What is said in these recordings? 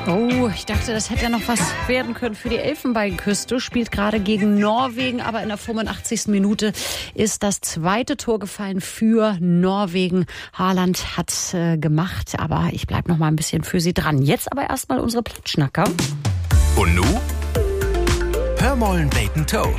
Oh, ich dachte, das hätte ja noch was werden können für die Elfenbeinküste. Spielt gerade gegen Norwegen, aber in der 85. Minute ist das zweite Tor gefallen für Norwegen. Haaland hat's gemacht, aber ich bleib noch mal ein bisschen für Sie dran. Jetzt aber erstmal unsere Platschnacker. Und nu? Hör mollen Bacon Toe.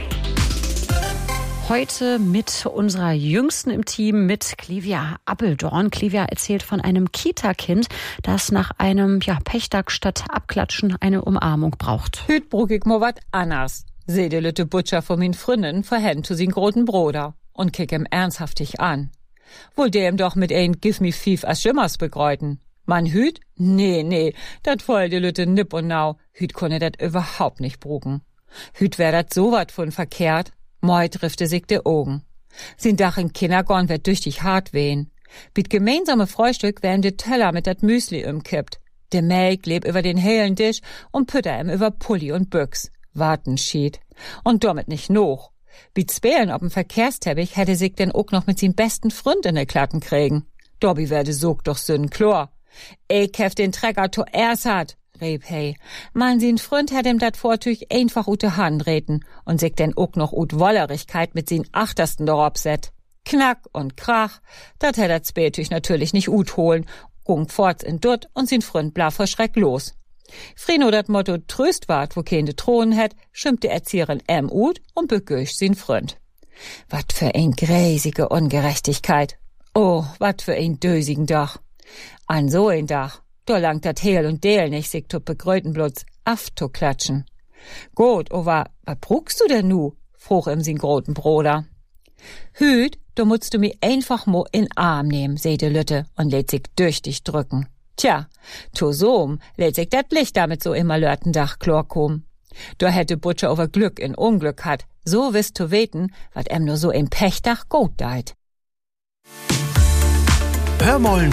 Heute mit unserer Jüngsten im Team, mit Clivia Appeldorn. Clivia erzählt von einem Kita-Kind, das nach einem Pechtag statt Abklatschen eine Umarmung braucht. Hüt brug ich mo wat anders. Seh de lütte Butcher von min Fründen verhend zu sin groten Bruder und kick ihm ernsthaftig an. Wohl der ihm doch mit ein Give me fief as Schimmers begreuten. Man Hüt? Nee, dat voll de lütte nipp und nau. Hüt konne dat überhaupt nicht brugen. Hüt wär dat so wat von verkehrt. Moi triffte sich de Augen. Sin Dach in Kindergarten wird tüchtig hart wehen. Mit gemeinsame Frühstück werden de Teller mit dat Müsli umkippt. De Melk leb über den hellen Tisch und Pütter ihm über Pulli und Büchs. Warten schied. Und damit nicht noch. Mit Spälen ob'm Verkehrsteppich hätte sich denn auch noch mit sin besten Freund in de Klatten kriegen. Dobby werde sog doch sünden Chlor. Ich hef den Trecker to erst hat. Rieb hey. Man sin Freund hat ihm dat Vortüch einfach ute Hand reten und sich denn auch noch ut Wollerigkeit mit sin Achtersten darauf set. Knack und Krach, dat hätt dat Spätüch natürlich nicht ut holen, gung forts in Dutt und sin Freund blaf vor Schreck los. Frino dat Motto Tröst wart, wo kein de Thronen hätt, schimmt die Erzieherin ut und begöscht sin Freund. Wat für ein gräsige Ungerechtigkeit. Oh, wat für ein dösigen Dach. An so ein Dach. Da langt dat Heel und Deel nicht, sich to begrötenblutz aff to klatschen. Gut, aber wat brugst du denn nu? Fruch ihm sin groten Bruder. Hüt, du musst du mi einfach mo in Arm nehmen, seh de Lütte und lädt sich durch dich drücken. Tja, to so'm lädt sich dat Licht damit so immer Lörtendach Chlor kommen. Da hätte Butcher over Glück in Unglück hat, so wisst du weten, wat em nur so im Pechtach gut deit. Hör mollen